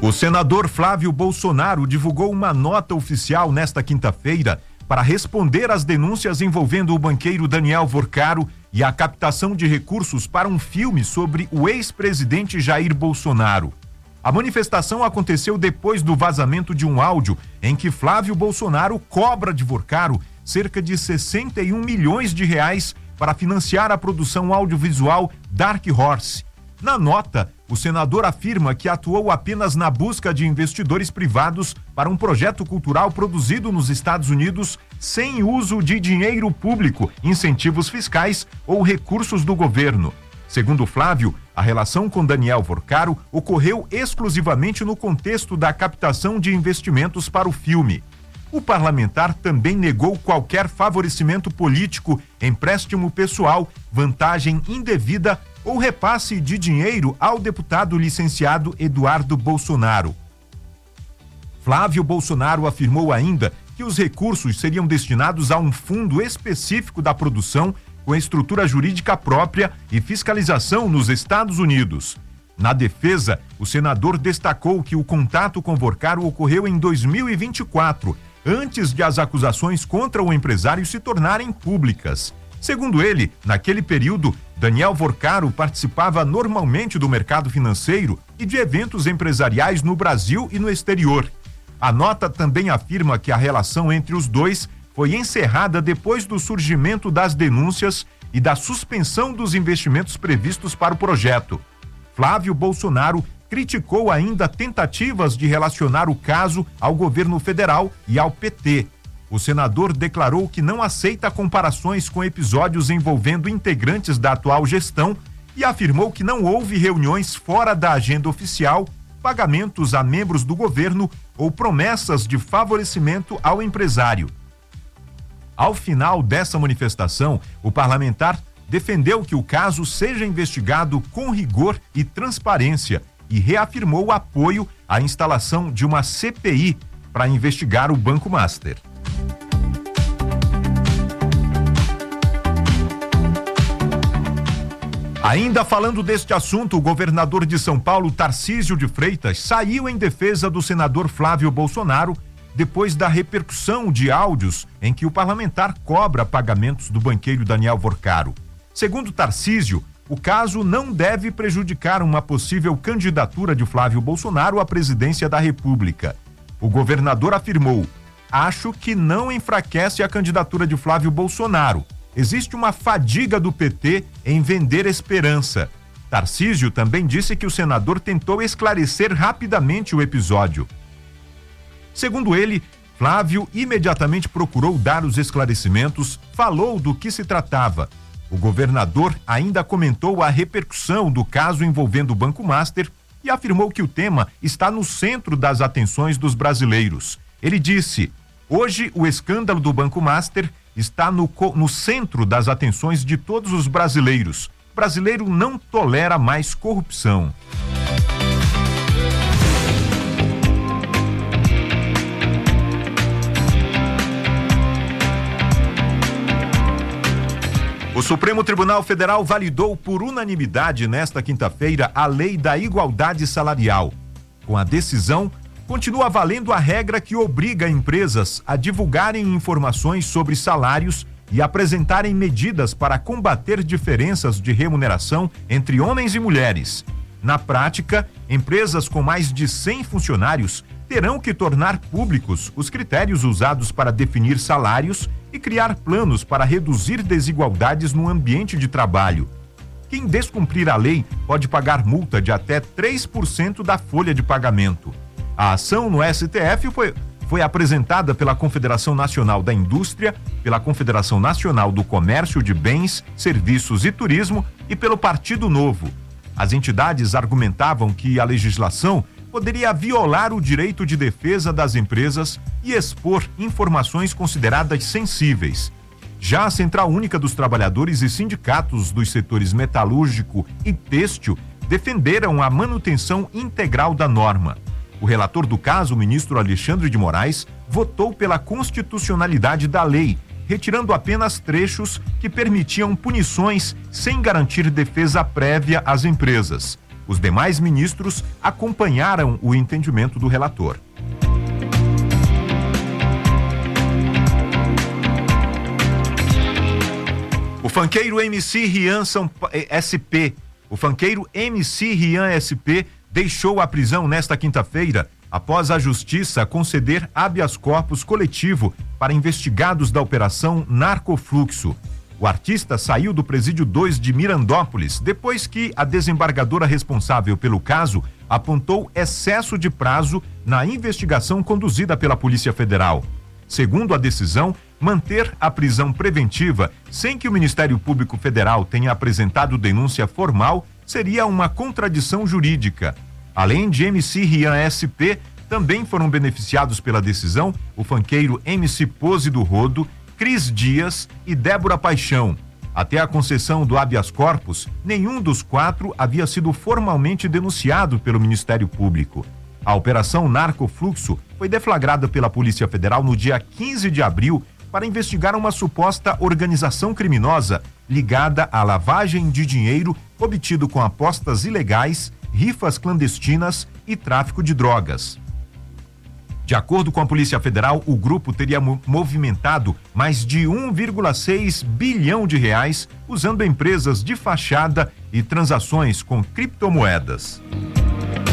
O senador Flávio Bolsonaro divulgou uma nota oficial nesta quinta-feira para responder às denúncias envolvendo o banqueiro Daniel Vorcaro e a captação de recursos para um filme sobre o ex-presidente Jair Bolsonaro. A manifestação aconteceu depois do vazamento de um áudio em que Flávio Bolsonaro cobra de Vorcaro cerca de 61 milhões de reais para financiar a produção audiovisual Dark Horse. Na nota, o senador afirma que atuou apenas na busca de investidores privados para um projeto cultural produzido nos Estados Unidos sem uso de dinheiro público, incentivos fiscais ou recursos do governo. Segundo Flávio, a relação com Daniel Vorcaro ocorreu exclusivamente no contexto da captação de investimentos para o filme. O parlamentar também negou qualquer favorecimento político, empréstimo pessoal, vantagem indevida ou repasse de dinheiro ao deputado licenciado Eduardo Bolsonaro. Flávio Bolsonaro afirmou ainda que os recursos seriam destinados a um fundo específico da produção com estrutura jurídica própria e fiscalização nos Estados Unidos. Na defesa, o senador destacou que o contato com Vorcaro ocorreu em 2024, antes de as acusações contra o empresário se tornarem públicas. Segundo ele, naquele período, Daniel Vorcaro participava normalmente do mercado financeiro e de eventos empresariais no Brasil e no exterior. A nota também afirma que a relação entre os dois foi encerrada depois do surgimento das denúncias e da suspensão dos investimentos previstos para o projeto. Flávio Bolsonaro criticou ainda tentativas de relacionar o caso ao governo federal e ao PT. O senador declarou que não aceita comparações com episódios envolvendo integrantes da atual gestão e afirmou que não houve reuniões fora da agenda oficial, pagamentos a membros do governo ou promessas de favorecimento ao empresário. Ao final dessa manifestação, o parlamentar defendeu que o caso seja investigado com rigor e transparência e reafirmou o apoio à instalação de uma CPI para investigar o Banco Master. Ainda falando deste assunto, o governador de São Paulo, Tarcísio de Freitas, saiu em defesa do senador Flávio Bolsonaro depois da repercussão de áudios em que o parlamentar cobra pagamentos do banqueiro Daniel Vorcaro. Segundo Tarcísio, o caso não deve prejudicar uma possível candidatura de Flávio Bolsonaro à presidência da República. O governador afirmou: "Acho que não enfraquece a candidatura de Flávio Bolsonaro. Existe uma fadiga do PT em vender esperança." Tarcísio também disse que o senador tentou esclarecer rapidamente o episódio. Segundo ele, Flávio imediatamente procurou dar os esclarecimentos, falou do que se tratava. O governador ainda comentou a repercussão do caso envolvendo o Banco Master e afirmou que o tema está no centro das atenções dos brasileiros. Ele disse: "Hoje o escândalo do Banco Master está no centro das atenções de todos os brasileiros. O brasileiro não tolera mais corrupção." O Supremo Tribunal Federal validou por unanimidade nesta quinta-feira a Lei da Igualdade Salarial. Com a decisão, continua valendo a regra que obriga empresas a divulgarem informações sobre salários e apresentarem medidas para combater diferenças de remuneração entre homens e mulheres. Na prática, empresas com mais de 100 funcionários terão que tornar públicos os critérios usados para definir salários e criar planos para reduzir desigualdades no ambiente de trabalho. Quem descumprir a lei pode pagar multa de até 3% da folha de pagamento. A ação no STF foi apresentada pela Confederação Nacional da Indústria, pela Confederação Nacional do Comércio de Bens, Serviços e Turismo e pelo Partido Novo. As entidades argumentavam que a legislação poderia violar o direito de defesa das empresas e expor informações consideradas sensíveis. Já a Central Única dos Trabalhadores e sindicatos dos setores metalúrgico e têxtil defenderam a manutenção integral da norma. O relator do caso, o ministro Alexandre de Moraes, votou pela constitucionalidade da lei, retirando apenas trechos que permitiam punições sem garantir defesa prévia às empresas. Os demais ministros acompanharam o entendimento do relator. O funkeiro MC Rian SP. O funkeiro MC Rian SP deixou a prisão nesta quinta-feira após a justiça conceder habeas corpus coletivo para investigados da operação Narcofluxo. O artista saiu do presídio 2 de Mirandópolis depois que a desembargadora responsável pelo caso apontou excesso de prazo na investigação conduzida pela Polícia Federal. Segundo a decisão, manter a prisão preventiva sem que o Ministério Público Federal tenha apresentado denúncia formal seria uma contradição jurídica. Além de MC Rian SP, também foram beneficiados pela decisão o funkeiro MC Pose do Rodo, Cris Dias e Débora Paixão. Até a concessão do habeas corpus, nenhum dos 4 havia sido formalmente denunciado pelo Ministério Público. A operação Narcofluxo foi deflagrada pela Polícia Federal no dia 15 de abril para investigar uma suposta organização criminosa ligada à lavagem de dinheiro obtido com apostas ilegais, rifas clandestinas e tráfico de drogas. De acordo com a Polícia Federal, o grupo teria movimentado mais de 1,6 bilhão de reais usando empresas de fachada e transações com criptomoedas.